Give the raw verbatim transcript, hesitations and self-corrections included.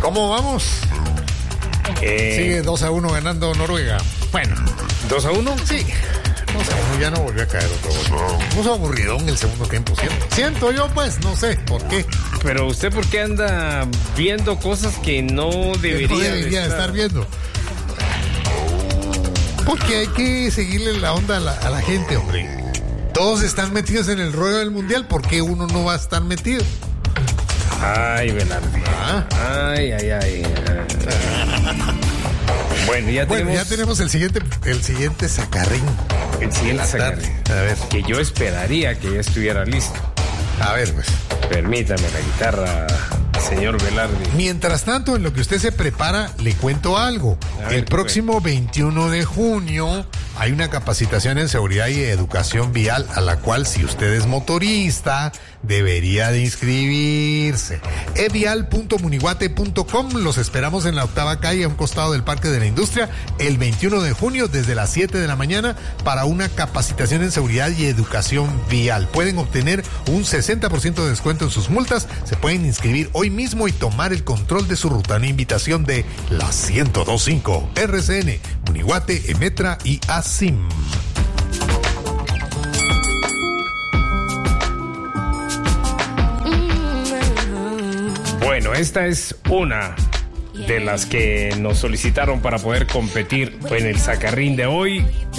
¿Cómo vamos? Eh, Sigue dos a uno ganando Noruega. Bueno, ¿dos a uno? sí. dos a uno, ya no volvió a caer otro gol. Puso aburrido en el segundo tiempo. Siento, siento yo, pues, no sé por qué. Pero usted, ¿por qué anda viendo cosas que no debería, Que no debería de estar? estar viendo? Porque hay que seguirle la onda a la, a la gente, hombre. Todos están metidos en el ruedo del mundial. ¿Por qué uno no va a estar metido? Ay, Velarde. Ah. Ay, ay, ay. Bueno, ya Bueno, tenemos, ya tenemos el siguiente, el siguiente sacarrín. el siguiente la tarde. sacarrín. A ver, Que yo esperaría que ya estuviera listo. a ver, pues. Permítame la guitarra, señor Velarde. Mientras tanto, en lo que usted se prepara, le cuento algo. A ver, El ¿qué próximo veintiuno de junio hay una capacitación en seguridad y educación vial a la cual, si usted es motorista, debería de inscribirse. e vial punto muniguate punto com. Los esperamos en la octava calle, a un costado del Parque de la Industria, el veintiuno de junio desde las siete de la mañana para una capacitación en seguridad y educación vial. Pueden obtener un sesenta por ciento de descuento en sus multas. Se pueden inscribir hoy mismo y tomar el control de su ruta. Una invitación de la ciento dos punto cinco, R C N, Muniguate, Emetra y ASIM. Bueno, esta es una de las que nos solicitaron para poder competir en el sacarrín de hoy.